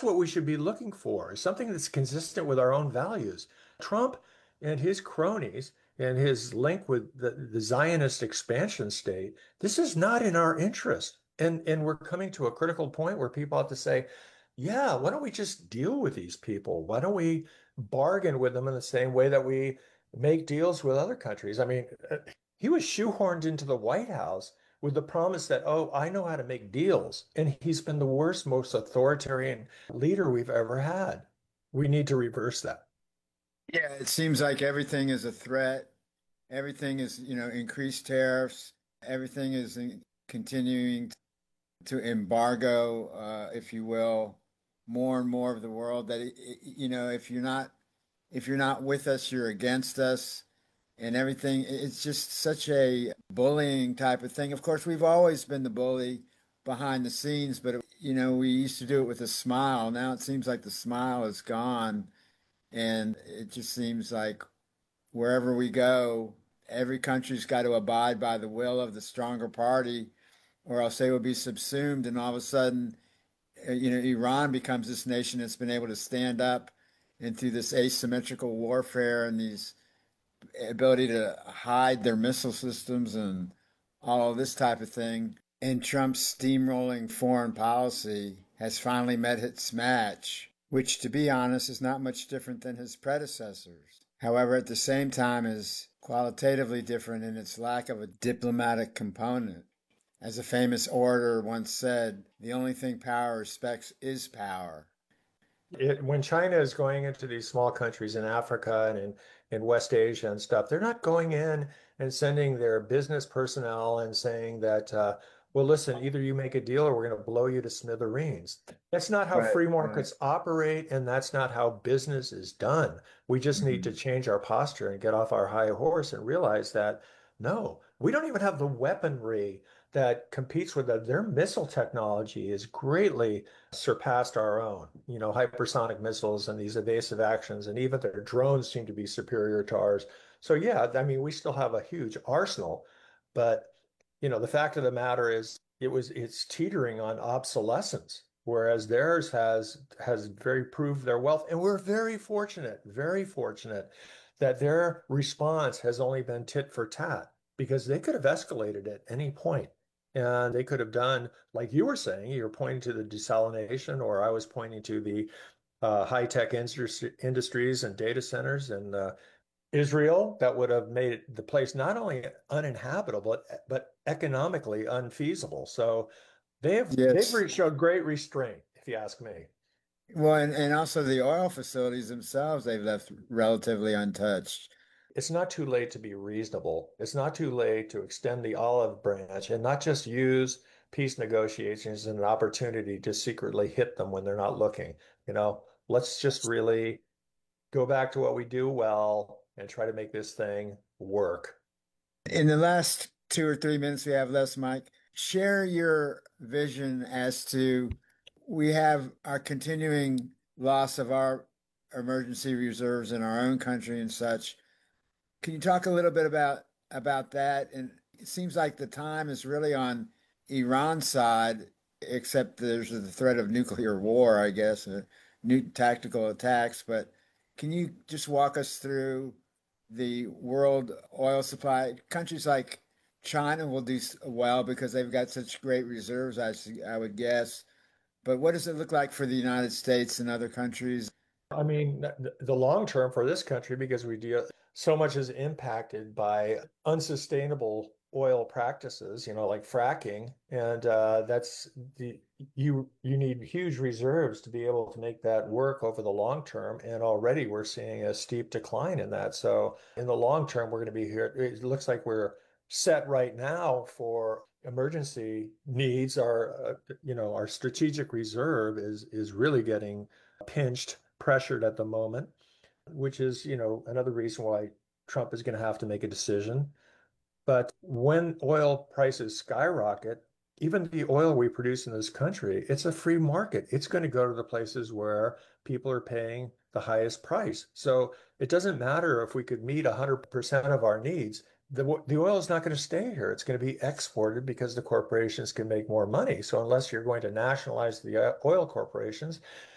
That's what we should be looking for, is something that's consistent with our own values. Trump and his cronies and his link with the Zionist expansion state, this is not in our interest. And we're coming to a critical point where people have to say, yeah, why don't we just deal with these people? Why don't we bargain with them in the same way that we make deals with other countries? I mean, he was shoehorned into the White House with the promise that, oh, I know how to make deals. And he's been the worst, most authoritarian leader we've ever had. We need to reverse that. Yeah, it seems like everything is a threat. Everything is, increased tariffs. Everything is continuing to embargo, if you will, more and more of the world. That if you're not with us, you're against us, and everything. It's just such a bullying type of thing. Of course, we've always been the bully behind the scenes, but we used to do it with a smile. Now it seems like the smile is gone, and it just seems like wherever we go, every country's got to abide by the will of the stronger party, or else they will be subsumed. And all of a sudden, Iran becomes this nation that's been able to stand up and through this asymmetrical warfare and these ability to hide their missile systems and all of this type of thing. And Trump's steamrolling foreign policy has finally met its match, which, to be honest, is not much different than his predecessors. However, at the same time, is qualitatively different in its lack of a diplomatic component. As a famous orator once said, the only thing power respects is power. When China is going into these small countries in Africa and in West Asia and stuff, they're not going in and sending their business personnel and saying that, well, listen, either you make a deal or we're going to blow you to smithereens. That's not how Right, free right. markets operate, and that's not how business is done. We just need to Mhm. change our posture and get off our high horse and realize that, no, we don't even have the weaponry that competes with them. Their missile technology is greatly surpassed our own. Hypersonic missiles and these evasive actions, and even their drones seem to be superior to ours. So yeah, I mean, we still have a huge arsenal, but the fact of the matter is it's teetering on obsolescence, whereas theirs has very proved their wealth. And we're very fortunate that their response has only been tit for tat because they could have escalated at any point. And they could have done, like you were saying, you're pointing to the desalination, or I was pointing to the high-tech industries and data centers in Israel that would have made the place not only uninhabitable, but economically unfeasible. So they've Yes. showed great restraint, if you ask me. Well, and also the oil facilities themselves, they've left relatively untouched. It's not too late to be reasonable. It's not too late to extend the olive branch and not just use peace negotiations as an opportunity to secretly hit them when they're not looking. Let's just really go back to what we do well and try to make this thing work. In the last 2 or 3 minutes we have left, Mike, share your vision as to we have our continuing loss of our emergency reserves in our own country and such. Can you talk a little bit about that? And it seems like the time is really on Iran's side, except there's the threat of nuclear war, I guess, new tactical attacks. But can you just walk us through the world oil supply? Countries like China will do well because they've got such great reserves, I would guess. But what does it look like for the United States and other countries? I mean, the long term for this country, because we deal so much is impacted by unsustainable oil practices, like fracking, and that's the you need huge reserves to be able to make that work over the long term. And already we're seeing a steep decline in that. So in the long term, we're going to be here. It looks like we're set right now for emergency needs. Our strategic reserve is really getting pinched, pressured at the moment, which is, another reason why Trump is going to have to make a decision. But when oil prices skyrocket, even the oil we produce in this country, it's a free market. It's going to go to the places where people are paying the highest price. So it doesn't matter if we could meet 100% of our needs. The oil is not going to stay here. It's going to be exported because the corporations can make more money. So unless you're going to nationalize the oil corporations,